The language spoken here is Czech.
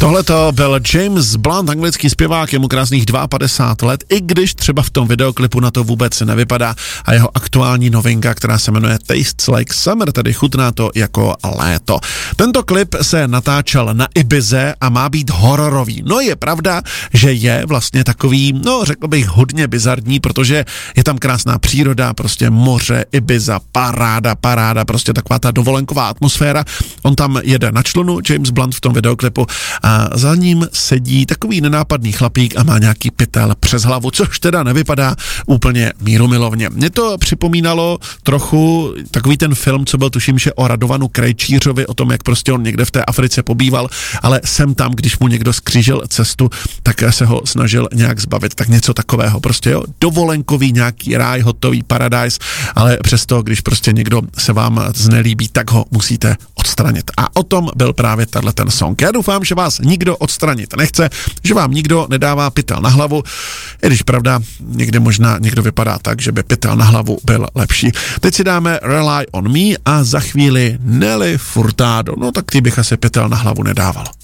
Tohleto byl James Blunt, anglický zpěvák, je mu krásných 52 let, i když třeba v tom videoklipu na to vůbec nevypadá, a jeho aktuální novinka, která se jmenuje Tastes Like Summer, tedy chutná to jako léto. Tento klip se natáčel na Ibize a má být hororový. No je pravda, že je vlastně takový, no řekl bych hodně bizarní, protože je tam krásná příroda, prostě moře, Ibiza, paráda, prostě taková ta dovolenková atmosféra. On tam jede na člunu, James Blunt v tom videoklipu, a za ním sedí takový nenápadný chlapík a má nějaký pytel přes hlavu, což teda nevypadá úplně mírumilovně. Mně to připomínalo trochu takový ten film, co byl tuším, že o Radovanu Krejčířovi, o tom, jak prostě on někde v té Africe pobýval, ale sem tam, když mu někdo skřížil cestu, tak se ho snažil nějak zbavit, tak něco takového. Prostě jo, dovolenkový nějaký ráj, hotový paradise, ale přesto, když prostě někdo se vám znelíbí, tak ho musíte odstranit. A o tom byl právě ten song. Já doufám, že vás nikdo odstranit nechce, že vám nikdo nedává pytel na hlavu, i když pravda, někde možná někdo vypadá tak, že by pytel na hlavu byl lepší. Teď si dáme Rely on Me a za chvíli Nelly Furtado. No tak ty bych asi pytel na hlavu nedával.